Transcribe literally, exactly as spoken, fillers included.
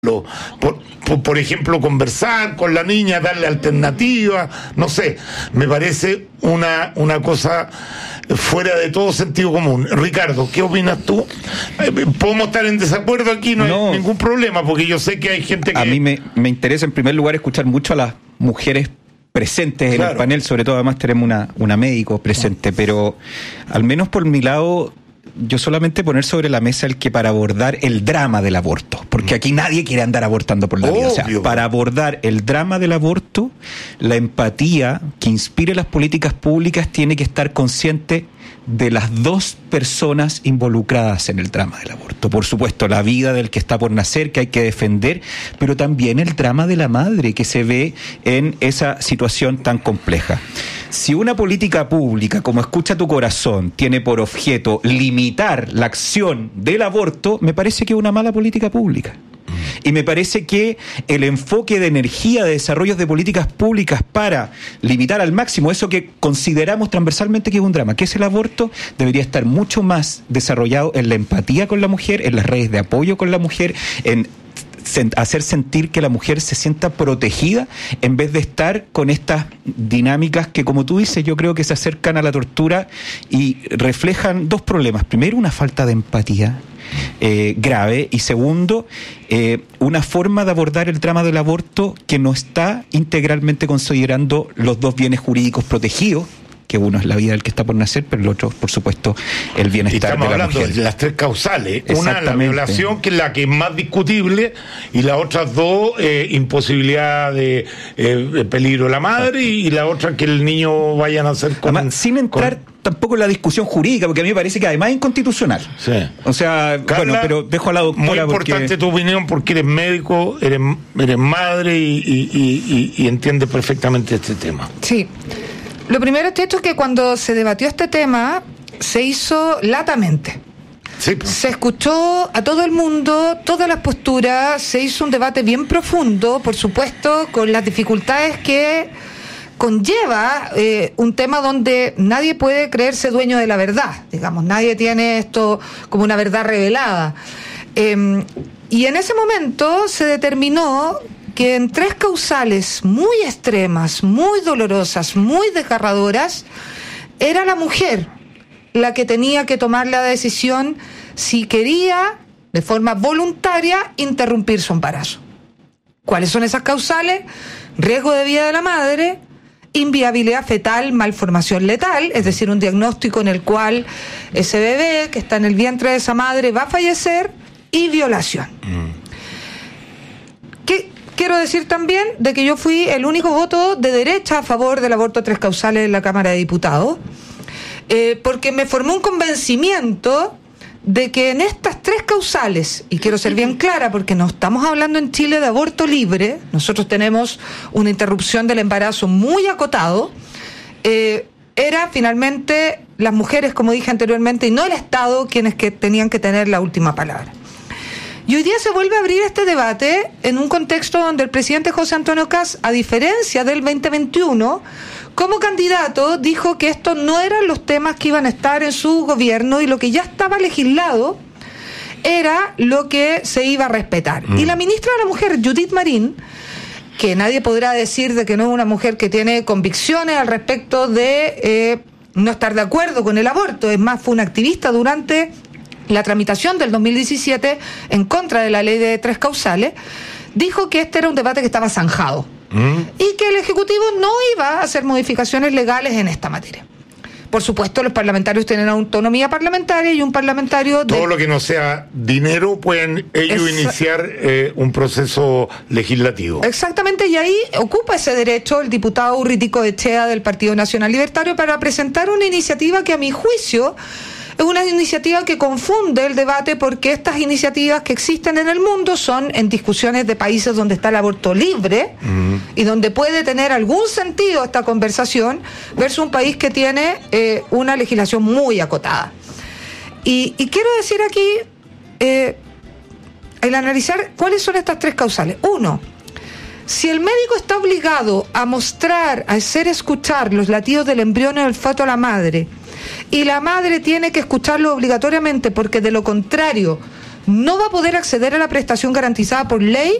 Por, por, por ejemplo, conversar con la niña, darle alternativas, no sé, me parece una, una cosa fuera de todo sentido común. Ricardo, ¿qué opinas tú? Podemos estar en desacuerdo aquí, no, no hay ningún problema, porque yo sé que hay gente que... A mí me, me interesa en primer lugar escuchar mucho a las mujeres presentes, claro, en el panel, sobre todo además tenemos una, una médico presente, pero al menos por mi lado... Yo solamente poner sobre la mesa el que para abordar el drama del aborto, porque aquí nadie quiere andar abortando por la vida. O sea, para abordar el drama del aborto, la empatía que inspire las políticas públicas tiene que estar consciente de las dos personas involucradas en el drama del aborto. Por supuesto, la vida del que está por nacer, que hay que defender, pero también el drama de la madre que se ve en esa situación tan compleja. Si una política pública, como Escucha tu Corazón, tiene por objeto limitar la acción del aborto, me parece que es una mala política pública. Y me parece que el enfoque de energía de desarrollos de políticas públicas para limitar al máximo eso que consideramos transversalmente que es un drama, que es el aborto, debería estar mucho más desarrollado en la empatía con la mujer, en las redes de apoyo con la mujer, en hacer sentir que la mujer se sienta protegida en vez de estar con estas dinámicas que, como tú dices, yo creo que se acercan a la tortura y reflejan dos problemas. Primero, una falta de empatía eh, grave, y segundo, eh, una forma de abordar el drama del aborto que no está integralmente considerando los dos bienes jurídicos protegidos, que uno es la vida del que está por nacer, pero el otro, por supuesto, el bienestar de la mujer. Estamos hablando de las tres causales. Una, la violación, que es la que es más discutible, y las otras dos, eh, imposibilidad de eh, peligro de la madre, y, y la otra, que el niño vaya a nacer con... Además, sin entrar con... tampoco en la discusión jurídica, porque a mí me parece que además es inconstitucional. Sí. O sea, Carla, bueno, pero dejo a la doctora. Muy importante porque... tu opinión, porque eres médico, eres, eres madre y, y, y, y, y entiendes perfectamente este tema. Sí. Lo primero es esto, es que cuando se debatió este tema se hizo latamente. Sí, pues. Se escuchó a todo el mundo, todas las posturas, se hizo un debate bien profundo, por supuesto, con las dificultades que conlleva eh, un tema donde nadie puede creerse dueño de la verdad, digamos, nadie tiene esto como una verdad revelada. Eh, y en ese momento se determinó que en tres causales muy extremas, muy dolorosas, muy desgarradoras, era la mujer la que tenía que tomar la decisión si quería, de forma voluntaria, interrumpir su embarazo. ¿Cuáles son esas causales? Riesgo de vida de la madre, inviabilidad fetal, malformación letal, es decir, un diagnóstico en el cual ese bebé que está en el vientre de esa madre va a fallecer, y violación. Mm. ¿Qué? Quiero decir también de que yo fui el único voto de derecha a favor del aborto a tres causales en la Cámara de Diputados, eh, porque me formó un convencimiento de que en estas tres causales, y quiero ser bien clara porque no estamos hablando en Chile de aborto libre, nosotros tenemos una interrupción del embarazo muy acotado, eh, era finalmente las mujeres, como dije anteriormente, y no el Estado quienes que tenían que tener la última palabra. Y hoy día se vuelve a abrir este debate en un contexto donde el presidente José Antonio Kast, a diferencia del veinte veintiuno, como candidato dijo que estos no eran los temas que iban a estar en su gobierno, y lo que ya estaba legislado era lo que se iba a respetar. Mm. Y la ministra de la Mujer, Judith Marín, que nadie podrá decir de que no es una mujer que tiene convicciones al respecto de eh, no estar de acuerdo con el aborto, es más, fue una activista durante la tramitación del dos mil diecisiete en contra de la ley de tres causales, dijo que este era un debate que estaba zanjado mm. y que el Ejecutivo no iba a hacer modificaciones legales en esta materia. Por supuesto, los parlamentarios tienen autonomía parlamentaria, y un parlamentario... Todo de... lo que no sea dinero, pueden ellos es... iniciar eh, un proceso legislativo. Exactamente, y ahí ocupa ese derecho el diputado Urritico Echea del Partido Nacional Libertario para presentar una iniciativa que, a mi juicio, es una iniciativa que confunde el debate, porque estas iniciativas que existen en el mundo son en discusiones de países donde está el aborto libre uh-huh. y donde puede tener algún sentido esta conversación, versus un país que tiene eh, una legislación muy acotada. Y, y quiero decir aquí, eh, el analizar cuáles son estas tres causales. Uno, si el médico está obligado a mostrar, a hacer escuchar los latidos del embrión en el feto a la madre, y la madre tiene que escucharlo obligatoriamente porque de lo contrario no va a poder acceder a la prestación garantizada por ley